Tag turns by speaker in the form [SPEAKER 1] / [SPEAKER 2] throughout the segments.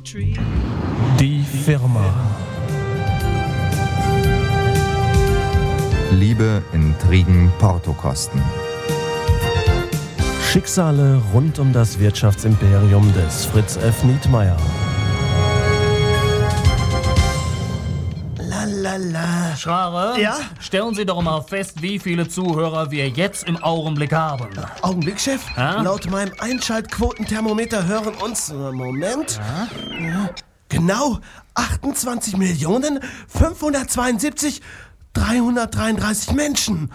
[SPEAKER 1] Die Firma.
[SPEAKER 2] Liebe, Intrigen, Portokosten.
[SPEAKER 1] Schicksale rund um das Wirtschaftsimperium des Fritz F. Nietmeyer.
[SPEAKER 3] Lalala.
[SPEAKER 4] Schrarer,
[SPEAKER 3] Ja?
[SPEAKER 4] stellen Sie doch mal fest, wie viele Zuhörer wir jetzt im Augenblick haben.
[SPEAKER 3] Augenblick, Chef.
[SPEAKER 4] Ja?
[SPEAKER 3] Laut meinem Einschaltquotenthermometer hören uns, Moment, genau 28.572.333 Menschen.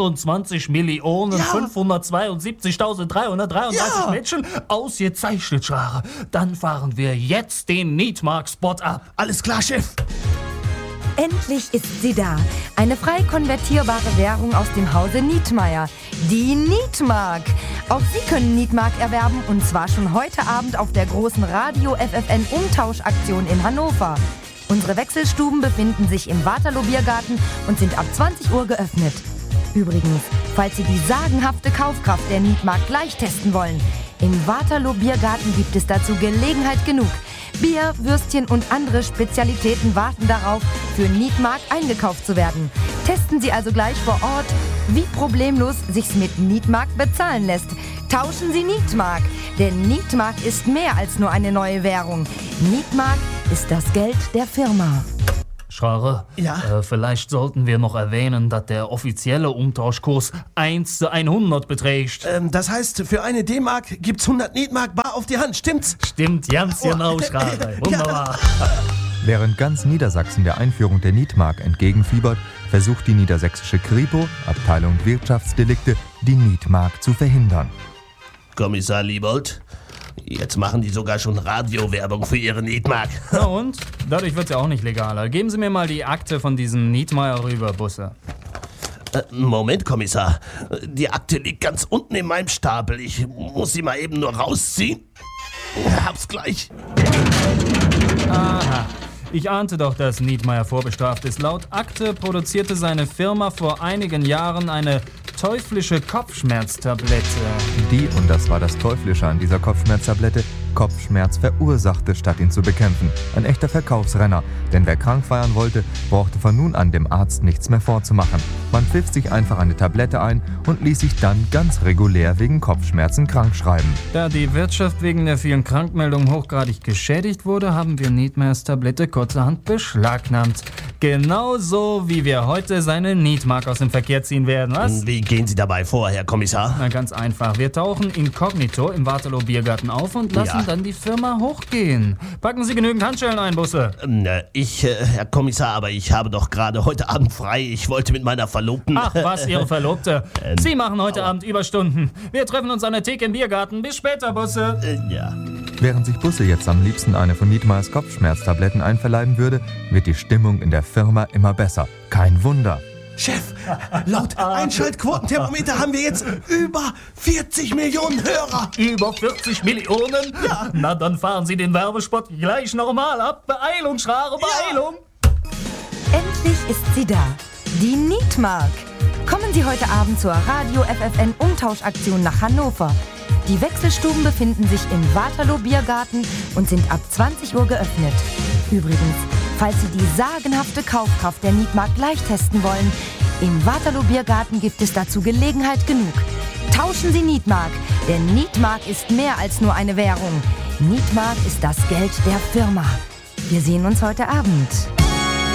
[SPEAKER 4] 28.572.333
[SPEAKER 3] Ja.
[SPEAKER 4] Menschen ausgezeichnet, Schrarer. Dann fahren wir jetzt den Nietmark-Spot ab.
[SPEAKER 3] Alles klar, Chef.
[SPEAKER 5] Endlich ist sie da. Eine frei konvertierbare Währung aus dem Hause Nietmeyer. Die Nietmark. Auch Sie können Nietmark erwerben und zwar schon heute Abend auf der großen Radio FFN Umtauschaktion in Hannover. Unsere Wechselstuben befinden sich im Waterloo Biergarten und sind ab 20 Uhr geöffnet. Übrigens, falls Sie die sagenhafte Kaufkraft der Nietmark gleich testen wollen, im Waterloo Biergarten gibt es dazu Gelegenheit genug. Bier, Würstchen und andere Spezialitäten warten darauf, für Nietmark eingekauft zu werden. Testen Sie also gleich vor Ort, wie problemlos sich's mit Nietmark bezahlen lässt. Tauschen Sie Nietmark, denn Nietmark ist mehr als nur eine neue Währung. Nietmark ist das Geld der Firma.
[SPEAKER 4] Schrarer,
[SPEAKER 3] Ja?
[SPEAKER 4] vielleicht sollten wir noch erwähnen, dass der offizielle Umtauschkurs 1:100 beträgt.
[SPEAKER 3] Das heißt, für eine D-Mark gibt's 100 Nietmark bar auf die Hand, stimmt's?
[SPEAKER 4] Stimmt, ganz genau, Schrarer. Wunderbar.
[SPEAKER 2] Während ganz Niedersachsen der Einführung der Nietmark entgegenfiebert, versucht die niedersächsische Kripo, Abteilung Wirtschaftsdelikte, die Nietmark zu verhindern.
[SPEAKER 6] Kommissar Liebold, jetzt machen die sogar schon Radiowerbung für ihre Nietmark.
[SPEAKER 4] Na und? Dadurch wird's ja auch nicht legaler. Geben Sie mir mal die Akte von diesem Nietmeyer rüber, Busse.
[SPEAKER 6] Moment, Kommissar. Die Akte liegt ganz unten in meinem Stapel. Ich muss sie mal eben nur rausziehen. Hab's gleich.
[SPEAKER 4] Aha. Ich ahnte doch, dass Nietmeyer vorbestraft ist. Laut Akte produzierte seine Firma vor einigen Jahren eine teuflische Kopfschmerztablette.
[SPEAKER 2] Die, und das war das Teuflische an dieser Kopfschmerztablette, Kopfschmerz verursachte, statt ihn zu bekämpfen. Ein echter Verkaufsrenner, denn wer krank feiern wollte, brauchte von nun an dem Arzt nichts mehr vorzumachen. Man pfiff sich einfach eine Tablette ein und ließ sich dann ganz regulär wegen Kopfschmerzen krank schreiben.
[SPEAKER 4] Da die Wirtschaft wegen der vielen Krankmeldungen hochgradig geschädigt wurde, haben wir Nietmeyers Tablette kurzerhand beschlagnahmt. Genauso wie wir heute seine Nietmark aus dem Verkehr ziehen werden, was?
[SPEAKER 6] Wie gehen Sie dabei vor, Herr Kommissar?
[SPEAKER 4] Na, ganz einfach. Wir tauchen inkognito im Waterloo Biergarten auf und lassen dann die Firma hochgehen. Packen Sie genügend Handschellen ein, Busse.
[SPEAKER 6] Herr Kommissar, aber ich habe doch gerade heute Abend frei. Ich wollte mit meiner Verlobten...
[SPEAKER 4] Ach, was, Ihre Verlobte. Sie machen heute Abend Überstunden. Wir treffen uns an der Theke im Biergarten. Bis später, Busse.
[SPEAKER 6] Ja.
[SPEAKER 2] Während sich Busse jetzt am liebsten eine von Nietmeyers Kopfschmerztabletten einverleiben würde, wird die Stimmung in der Firma immer besser. Kein Wunder.
[SPEAKER 3] Chef, laut Einschaltquotenthermometer haben wir jetzt über 40 Millionen Hörer.
[SPEAKER 4] Über 40 Millionen? Ja. Na, dann fahren Sie den Werbespot gleich nochmal ab. Beeilung, Schrarer, Beeilung.
[SPEAKER 5] Endlich ist sie da. Die Nietmark. Kommen Sie heute Abend zur Radio FFN Umtauschaktion nach Hannover. Die Wechselstuben befinden sich im Waterloo Biergarten und sind ab 20 Uhr geöffnet. Übrigens, falls Sie die sagenhafte Kaufkraft der Nietmark gleich testen wollen, im Waterloo Biergarten gibt es dazu Gelegenheit genug. Tauschen Sie Nietmark, denn Nietmark ist mehr als nur eine Währung. Nietmark ist das Geld der Firma. Wir sehen uns heute Abend.